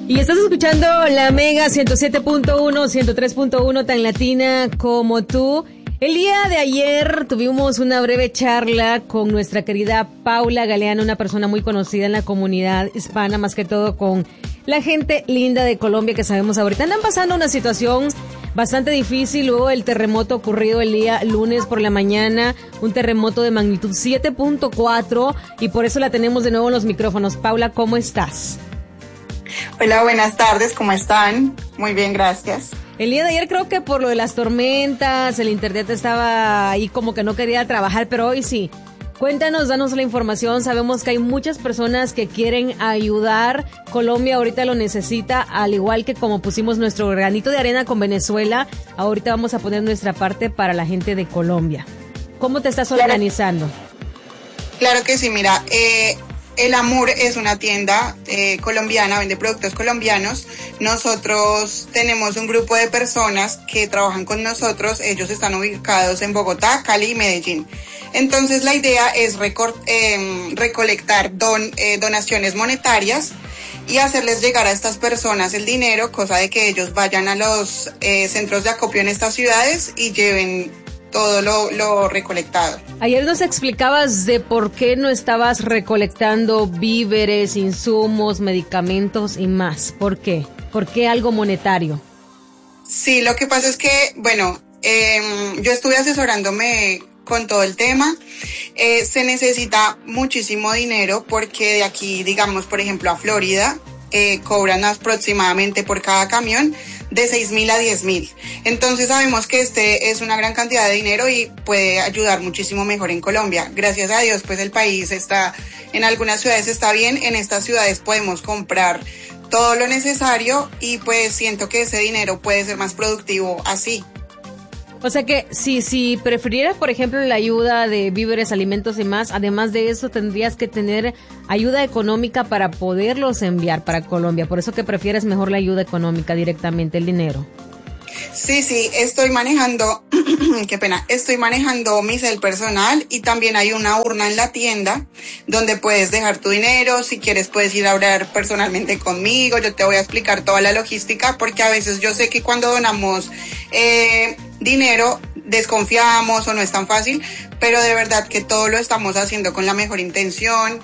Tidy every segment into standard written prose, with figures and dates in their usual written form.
Y estás escuchando la Mega 107.1, 103.1, tan latina como tú. El día de ayer tuvimos una breve charla con nuestra querida Paula Galeano, una persona muy conocida en la comunidad hispana, más que todo con la gente linda de Colombia que sabemos ahorita andan pasando una situación bastante difícil luego del terremoto ocurrido el día lunes por la mañana, un terremoto de magnitud 7.4, y por eso la tenemos de nuevo en los micrófonos. Paula, ¿cómo estás? Hola, buenas tardes, ¿cómo están? Muy bien, gracias. El día de ayer creo que por lo de las tormentas, el internet estaba ahí como que no quería trabajar, pero hoy sí. Cuéntanos, danos la información. Sabemos que hay muchas personas que quieren ayudar. Colombia ahorita lo necesita, al igual que como pusimos nuestro granito de arena con Venezuela, ahorita vamos a poner nuestra parte para la gente de Colombia. ¿Cómo te estás organizando? Claro que sí, mira, El Amur es una tienda colombiana, vende productos colombianos. Nosotros tenemos un grupo de personas que trabajan con nosotros. Ellos están ubicados en Bogotá, Cali y Medellín. Entonces la idea es recolectar donaciones monetarias y hacerles llegar a estas personas el dinero, cosa de que ellos vayan a los centros de acopio en estas ciudades y lleven todo lo recolectado. Ayer nos explicabas de por qué no estabas recolectando víveres, insumos, medicamentos y más. ¿Por qué? ¿Por qué algo monetario? Sí, lo que pasa es que, bueno, yo estuve asesorándome con todo el tema. Se necesita muchísimo dinero porque de aquí, digamos, por ejemplo, a Florida, cobran aproximadamente por cada camión de 6,000 a 10,000. Entonces sabemos que este es una gran cantidad de dinero y puede ayudar muchísimo mejor en Colombia. Gracias a Dios, pues el país está, en algunas ciudades está bien, en estas ciudades podemos comprar todo lo necesario y pues siento que ese dinero puede ser más productivo así. O sea que si prefirieras, por ejemplo, la ayuda de víveres, alimentos y más, además de eso tendrías que tener ayuda económica para poderlos enviar para Colombia. Por eso que prefieres mejor la ayuda económica directamente, el dinero. Sí, estoy manejando, estoy manejando mi cel personal y también hay una urna en la tienda donde puedes dejar tu dinero. Si quieres puedes ir a hablar personalmente conmigo, yo te voy a explicar toda la logística porque a veces yo sé que cuando donamos dinero desconfiamos o no es tan fácil, pero de verdad que todo lo estamos haciendo con la mejor intención.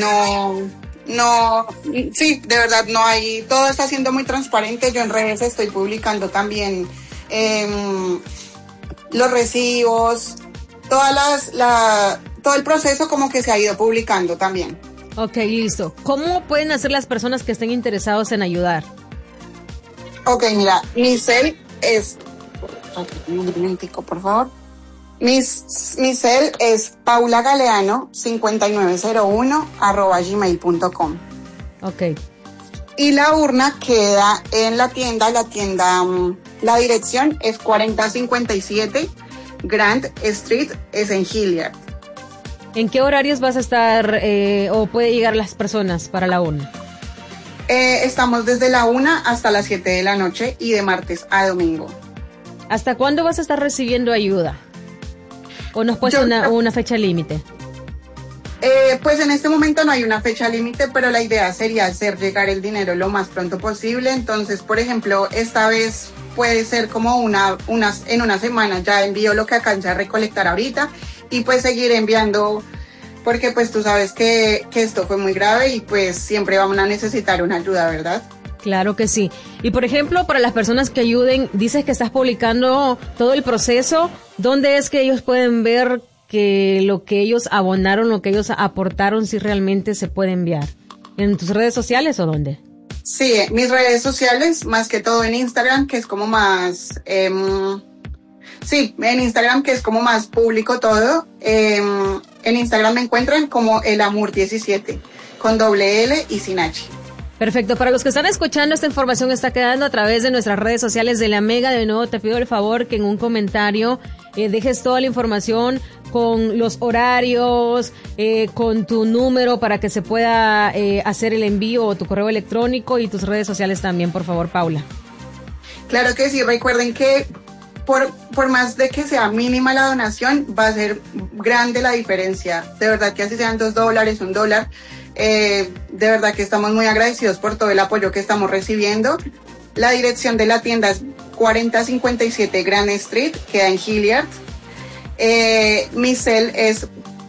Sí, de verdad no hay, todo está siendo muy transparente. Yo en redes estoy publicando también los recibos, todo el proceso como que se ha ido publicando también. Ok, listo. ¿Cómo pueden hacer las personas que estén interesados en ayudar? Ok, mira, mi cel es, un momentico, por favor. Mi cel es paulagaleano5901@gmail.com. Ok. Y la urna queda en la tienda, la dirección es 4057 Grand Street, es en Hilliard. ¿En qué horarios vas a estar o puede llegar las personas para la urna? Estamos desde la 1 hasta las 7 de la noche y de martes a domingo. ¿Hasta cuándo vas a estar recibiendo ayuda? ¿O nos puedes una fecha límite? Pues en este momento no hay una fecha límite, pero la idea sería hacer llegar el dinero lo más pronto posible. Entonces, por ejemplo, esta vez puede ser como en una semana ya envío lo que alcance a recolectar ahorita y pues seguir enviando porque pues tú sabes que esto fue muy grave y pues siempre vamos a necesitar una ayuda, ¿verdad? Claro que sí. Y por ejemplo, para las personas que ayuden, dices que estás publicando todo el proceso. ¿Dónde es que ellos pueden ver que lo que ellos abonaron, lo que ellos aportaron, si realmente se puede enviar? ¿En tus redes sociales o dónde? Sí, mis redes sociales, más que todo en Instagram, que es como más... sí, en Instagram, que es como más público todo. En Instagram me encuentran como El Amur 17, con doble L y sin H. Perfecto. Para los que están escuchando, esta información está quedando a través de nuestras redes sociales de La Mega. De nuevo, te pido el favor que en un comentario dejes toda la información con los horarios, con tu número para que se pueda hacer el envío o tu correo electrónico y tus redes sociales también, por favor, Paula. Claro que sí. Recuerden que por más de que sea mínima la donación, va a ser grande la diferencia. De verdad que así sean $2, $1, De verdad que estamos muy agradecidos por todo el apoyo que estamos recibiendo. La dirección de la tienda es 4057 Grand Street, queda en Hilliard. Mi cel es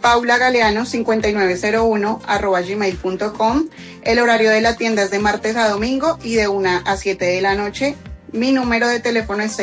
paulagaleano5901@gmail.com. El horario de la tienda es de martes a domingo y de 1 a 7 de la noche. Mi número de teléfono es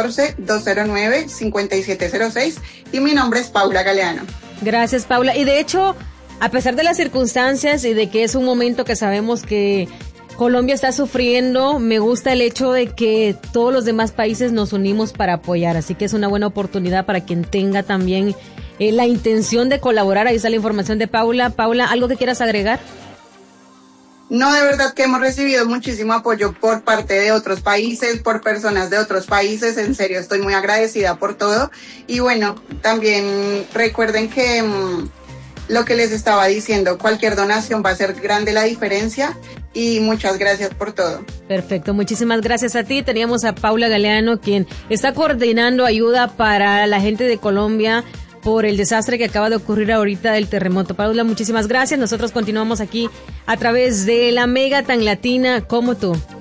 614-209-5706 y mi nombre es Paula Galeano. Gracias, Paula. Y de hecho, a pesar de las circunstancias y de que es un momento que sabemos que Colombia está sufriendo, me gusta el hecho de que todos los demás países nos unimos para apoyar, así que es una buena oportunidad para quien tenga también la intención de colaborar. Ahí está la información de Paula. Paula, ¿algo que quieras agregar? No, de verdad que hemos recibido muchísimo apoyo por parte de otros países, por personas de otros países. En serio, estoy muy agradecida por todo. Y bueno, también recuerden que lo que les estaba diciendo, cualquier donación va a ser grande la diferencia. Y muchas gracias por todo. Perfecto, muchísimas gracias a ti. Teníamos a Paula Galeano, quien está coordinando ayuda para la gente de Colombia por el desastre que acaba de ocurrir ahorita del terremoto. Paula, muchísimas gracias. Nosotros continuamos aquí a través de la Mega, tan latina como tú.